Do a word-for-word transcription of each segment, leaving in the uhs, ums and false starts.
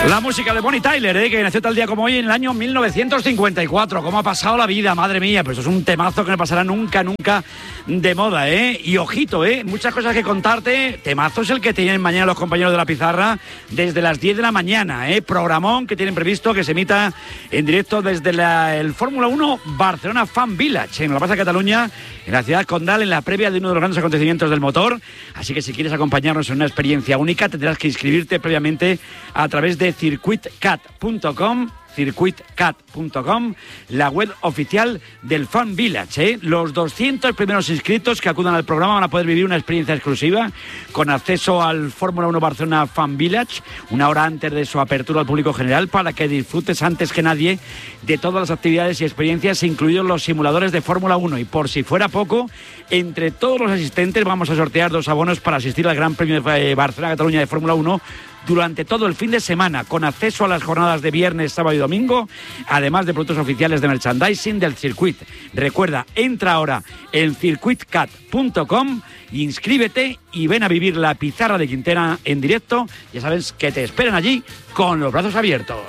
La música de Bonnie Tyler, ¿eh? Que nació tal día como hoy en el año mil novecientos cincuenta y cuatro. ¿Cómo ha pasado la vida? Madre mía, pues es un temazo que no pasará nunca, nunca de moda, ¿eh? Y ojito, ¿eh? Muchas cosas que contarte. Temazo es el que tienen mañana los compañeros de La Pizarra desde las diez de la mañana, ¿eh? Programón que tienen previsto que se emita en directo desde la, el Fórmula uno Barcelona Fan Village, en la Plaza de Cataluña, en la ciudad condal, en la previa de uno de los grandes acontecimientos del motor. Así que si quieres acompañarnos en una experiencia única, tendrás que inscribirte previamente a través de circuit cat punto com, circuit cat punto com, la web oficial del Fan Village, ¿eh? Los doscientos primeros inscritos que acudan al programa van a poder vivir una experiencia exclusiva con acceso al Fórmula uno Barcelona Fan Village una hora antes de su apertura al público general, para que disfrutes antes que nadie de todas las actividades y experiencias, incluidos los simuladores de Fórmula uno. Y por si fuera poco, entre todos los asistentes vamos a sortear dos abonos para asistir al Gran Premio de Barcelona-Cataluña de Fórmula uno durante todo el fin de semana, con acceso a las jornadas de viernes, sábado y domingo, además de productos oficiales de merchandising del circuit. Recuerda, entra ahora en circuit cat punto com, inscríbete y ven a vivir La Pizarra de Quintena en directo. Ya sabes que te esperan allí con los brazos abiertos.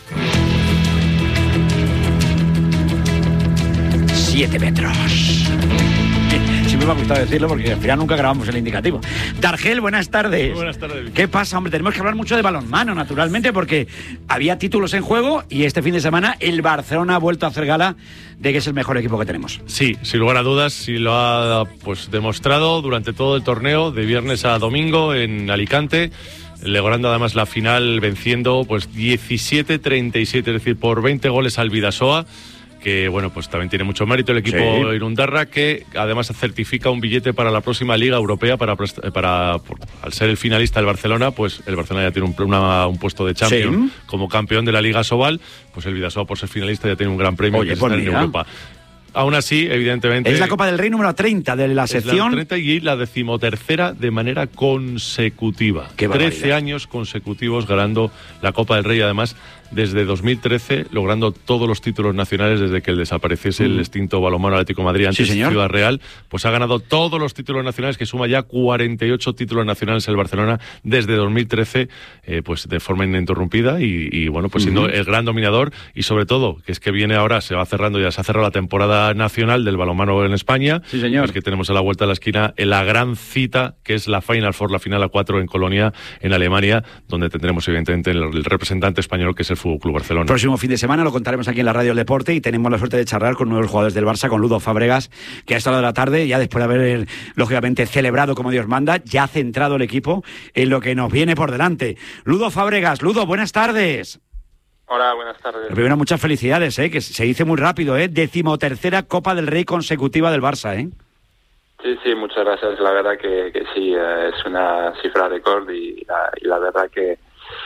Siete metros. Sí me ha gustado decirlo porque al final nunca grabamos el indicativo. Dargel, buenas tardes. Muy buenas tardes. ¿Qué pasa, hombre? Tenemos que hablar mucho de balonmano, naturalmente, porque había títulos en juego y este fin de semana el Barcelona ha vuelto a hacer gala de que es el mejor equipo que tenemos. Sí, sin lugar a dudas, sí lo ha pues demostrado durante todo el torneo, de viernes a domingo en Alicante, logrando además la final venciendo pues diecisiete treinta y siete, es decir, por veinte goles al Bidasoa, que bueno, pues también tiene mucho mérito el equipo sí. Irundarra, que además certifica un billete para la próxima Liga Europea, para, para por, al ser el finalista del Barcelona, pues el Barcelona ya tiene un, una, un puesto de Champions sí. como campeón de la Liga Sobal, pues el Bidasoa por ser finalista ya tiene un gran premio. Oye, que pues está en Europa. Aún así, evidentemente... Es la Copa del Rey número treinta de la sección... Es la treinta y la decimotercera de manera consecutiva. Qué trece años consecutivos ganando la Copa del Rey, además, desde dos mil trece, logrando todos los títulos nacionales desde que desapareciese mm. el extinto Balonmano Atlético de Madrid, antes sí, Ciudad Real, pues ha ganado todos los títulos nacionales, que suma ya cuarenta y ocho títulos nacionales el Barcelona desde dos mil trece, eh, pues de forma ininterrumpida y, y bueno, pues siendo mm-hmm. el gran dominador, y sobre todo, que es que viene ahora, se va cerrando, ya se ha cerrado la temporada nacional del balonmano en España. Sí, señor. Es que tenemos a la vuelta de la esquina en la gran cita, que es la Final Four, la final a cuatro en Colonia, en Alemania, donde tendremos evidentemente el, el representante español, que es el Fútbol Club Barcelona. El próximo fin de semana lo contaremos aquí en la Radio del Deporte, y tenemos la suerte de charlar con uno de los jugadores del Barça, con Ludo Fábregas, que a esta hora de la tarde, ya después de haber lógicamente celebrado como Dios manda, ya ha centrado el equipo en lo que nos viene por delante. Ludo Fábregas, Ludo, buenas tardes. Hola, buenas tardes. Primero, muchas felicidades, ¿eh? Que se dice muy rápido, ¿eh? Decimotercera Copa del Rey consecutiva del Barça, ¿eh? Sí, sí, muchas gracias. La verdad que, que sí, eh, es una cifra récord y la, y la verdad que,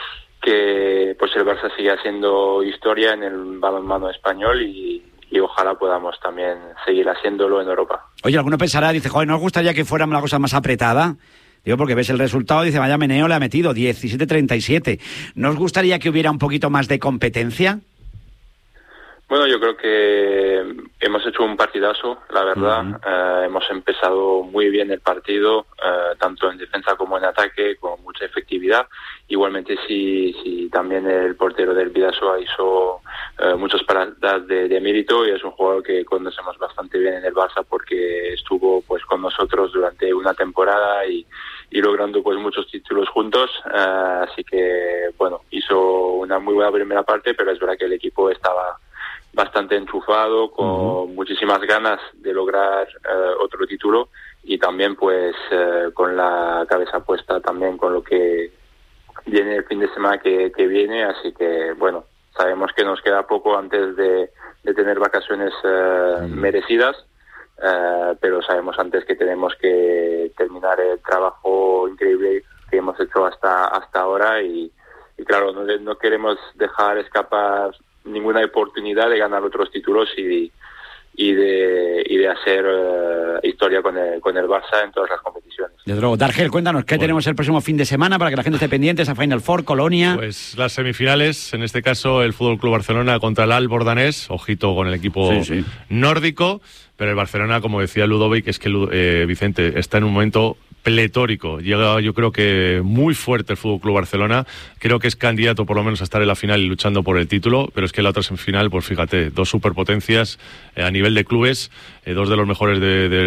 que pues el Barça sigue haciendo historia en el balonmano español y, y ojalá podamos también seguir haciéndolo en Europa. Oye, alguno pensará, dice, joder, ¿no os gustaría que fuera una cosa más apretada? Digo, porque ves el resultado, dice, vaya meneo le ha metido, diecisiete treinta y siete. ¿No os gustaría que hubiera un poquito más de competencia? Bueno, yo creo que hemos hecho un partidazo, la verdad. Uh-huh. Eh, hemos empezado muy bien el partido, eh, tanto en defensa como en ataque, con mucha efectividad. Igualmente, sí, sí también el portero del Bidasoa hizo eh, muchas paradas de, de mérito, y es un jugador que conocemos bastante bien en el Barça porque estuvo pues con nosotros durante una temporada y, y logrando pues muchos títulos juntos. Eh, así que, bueno, hizo una muy buena primera parte, pero es verdad que el equipo estaba bastante enchufado, con uh-huh. muchísimas ganas de lograr eh, otro título, y también pues eh, con la cabeza puesta también con lo que viene el fin de semana que, que viene. Así que bueno, sabemos que nos queda poco antes de, de tener vacaciones eh, uh-huh. merecidas, eh, pero sabemos antes que tenemos que terminar el trabajo increíble que hemos hecho hasta hasta ahora, y, y claro, no, no queremos dejar escapar ninguna oportunidad de ganar otros títulos y, y de y de hacer uh, historia con el, con el Barça en todas las competiciones. Desde luego. Dargel, cuéntanos, ¿qué bueno. tenemos el próximo fin de semana para que la gente esté pendiente? Esa Final Four, Colonia. Pues las semifinales, en este caso el Fútbol Club Barcelona contra el Al-Bordanés, ojito con el equipo sí, sí. nórdico, pero el Barcelona, como decía Ludovic, es que eh, Vicente está en un momento pletórico. Llega, yo creo que muy fuerte el F C Barcelona. Creo que es candidato por lo menos a estar en la final y luchando por el título, pero es que la otra semifinal, pues fíjate, dos superpotencias eh, a nivel de clubes, eh, dos de los mejores de, de